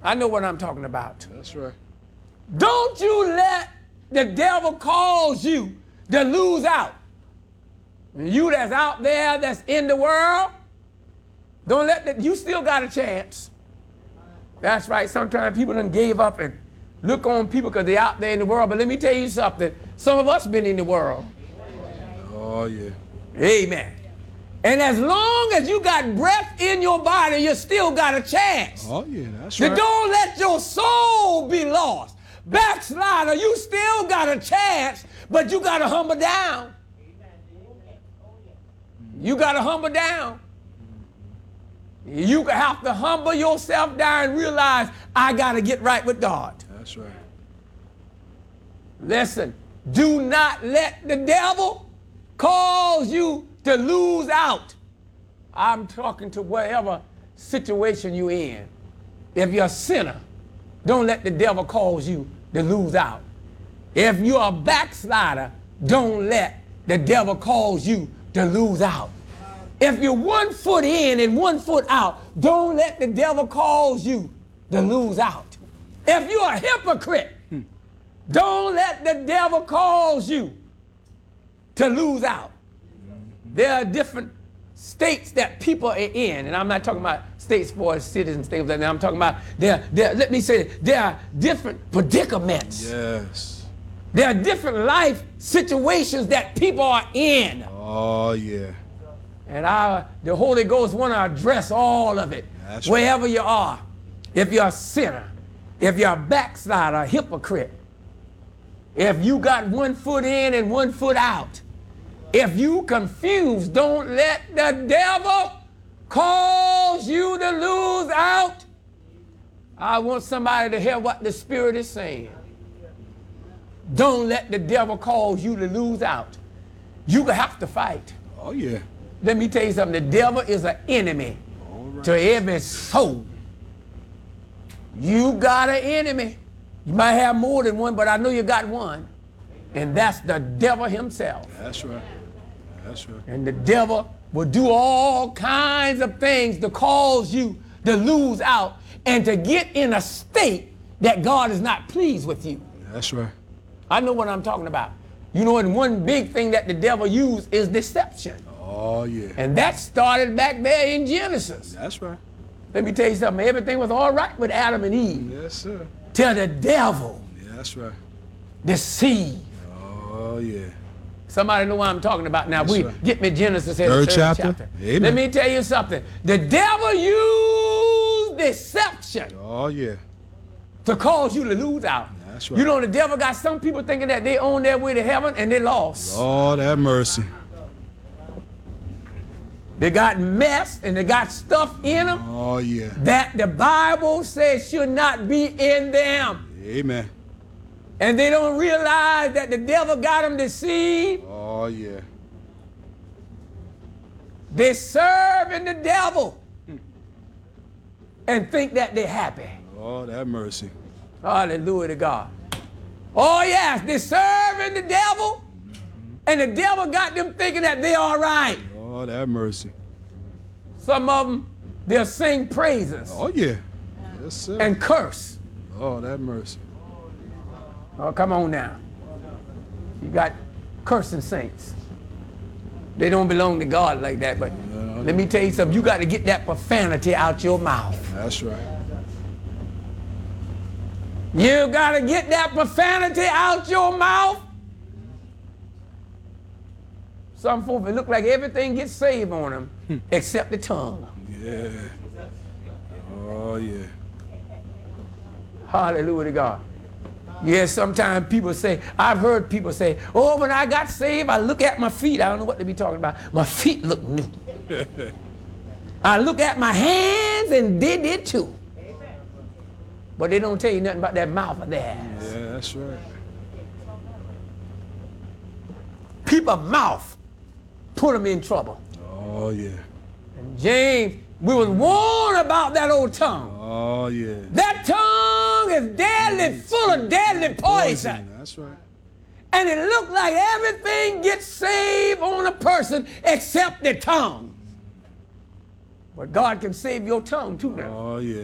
I know what I'm talking about. That's right. Don't you let the devil cause you to lose out. You that's out there, that's in the world, don't let that, you still got a chance. That's right. Sometimes people done gave up and look on people because they're out there in the world. But let me tell you something. Some of us been in the world. Oh, yeah. Amen. And as long as you got breath in your body, you still got a chance. Oh, yeah, that's You right. don't let your soul be lost. Backslider, you still got a chance, but you got to humble down. You got to humble down. You have to humble yourself down and realize, I got to get right with God. That's right. Listen, do not let the devil cause you to lose out. I'm talking to whatever situation you're in. If you're a sinner, don't let the devil cause you to lose out. If you're a backslider, don't let the devil cause you to lose out. If you're 1 foot in and 1 foot out, don't let the devil cause you to lose out. If you're a hypocrite, don't let the devil cause you to lose out. There are different states that people are in, and I'm not talking about states for citizens, things like that. I'm talking about, let me say, there are different predicaments. Yes. There are different life situations that people are in. Oh, yeah. And the Holy Ghost want to address all of it. That's wherever right. you are. If you're a sinner, if you're a backslider, a hypocrite, if you got 1 foot in and 1 foot out, if you confused, don't let the devil cause you to lose out. I want somebody to hear what the Spirit is saying. Don't let the devil cause you to lose out. You have to fight. Oh, yeah. Let me tell you something. The devil is an enemy Right. to every soul. You got an enemy. You might have more than one, but I know you got one. And that's the devil himself. That's right. That's right. And the devil will do all kinds of things to cause you to lose out and to get in a state that God is not pleased with you. That's right. I know what I'm talking about. You know, and one big thing that the devil used is deception. Oh, yeah. And that started back there in Genesis. That's right. Let me tell you something. Everything was all right with Adam and Eve. Yes, sir. Till the devil Yeah, that's right. deceived. Oh, yeah. Somebody know what I'm talking about now. That's right. Get me Genesis Third chapter. Amen. Let me tell you something. The devil used deception Oh, yeah. to cause you to lose out. That's right. You know, the devil got some people thinking that they own their way to heaven and they lost. Lord have mercy. They got mess and they got stuff in them Oh, yeah. that the Bible says should not be in them. Amen. And they don't realize that the devil got them deceived. Oh, yeah. They serving the devil and think that they're happy. Lord have mercy. Hallelujah to God. Oh, yes, they're serving the devil, and the devil got them thinking that they're all right. Lord have mercy. Some of them, they'll sing praises Oh, yeah. Yes, sir. and curse. Lord have mercy. Oh, come on now. You got cursing saints. They don't belong to God like that, but let me tell you something. You got to get that profanity out your mouth. That's right. You got to get that profanity out your mouth. Some folks, it look like everything gets saved on them except the tongue. Yeah. Oh, yeah. Hallelujah to God. Yes, sometimes people say, I've heard people say, oh, when I got saved, I look at my feet. I don't know what they be talking about. My feet look new. I look at my hands and they did too. But they don't tell you nothing about that mouth of theirs. Yeah, that's right. People's mouth put them in trouble. Oh, yeah. And James, we was warned about that old tongue. Oh, yeah. That tongue is deadly, full of deadly poison. That's right. And it looked like everything gets saved on a person except the tongue. But God can save your tongue too now. Oh, yeah.